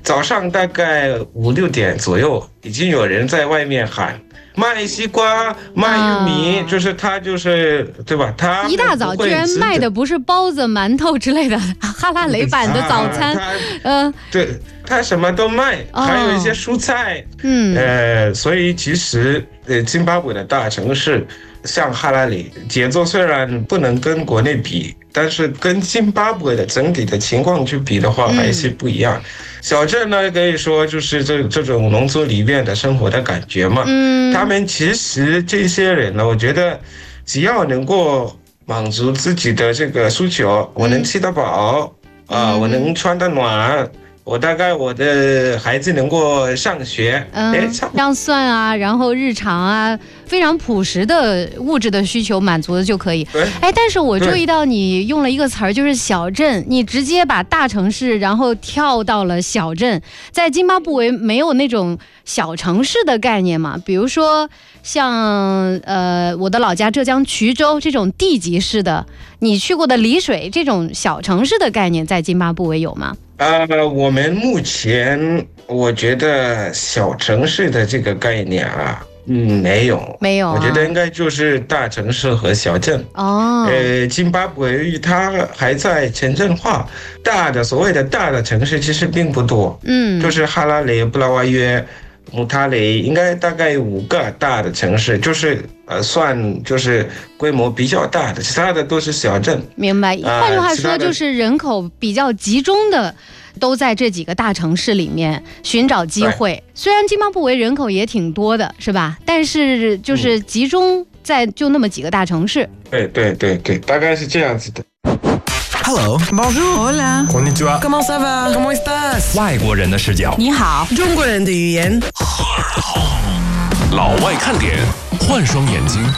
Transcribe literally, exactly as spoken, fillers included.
早上大概五六点左右，已经有人在外面喊卖西瓜、卖玉米，啊、就是他就是对吧？他一大早居然卖的不是包子、馒头之类的哈拉蕾版的早餐， 嗯、啊，对，他什么都卖，哦、还有一些蔬菜，嗯，呃，所以其实呃，津巴布韦的大城市。像哈拉蕾节奏虽然不能跟国内比，但是跟津巴布韦的整体的情况去比的话，还是不一样。嗯、小镇呢，可以说就是这这种农村里面的生活的感觉嘛。嗯，他们其实这些人呢，我觉得只要能够满足自己的这个需求，我能吃得饱、嗯、啊，我能穿得暖。我大概我的孩子能够上学， 嗯，这样算啊，然后日常啊，非常朴实的物质的需求满足的就可以。哎，但是我注意到你用了一个词儿，就是小镇，你直接把大城市然后跳到了小镇。在津巴布韦没有那种小城市的概念嘛？比如说像呃我的老家浙江衢州这种地级市的，你去过的丽水这种小城市的概念，在津巴布韦有吗？ 呃，我们目前我觉得小城市的这个概念啊，嗯，没有， 没有、啊， 我觉得应该就是大城市和小镇。哦，呃，津巴布韦它还在城镇化，大的所谓的大的城市其实并不多，嗯，就是哈拉蕾、布拉瓦约、穆塔雷，应该大概五个大的城市，就是呃算就是规模比较大的，其他的都是小镇。 明白。换句话说，就是人口比较集中的，都在这几个大城市里面寻找机会。虽然津巴布韦人口也挺多的，是吧？但是就是集中在就那么几个大城市。 对对对对，大概是这样子的。 Hello, bonjour, hola, konnichiwa, comment ça va, comment estás？ 外国人的视角， 你好，中国人的语言。 老外看点，换双眼睛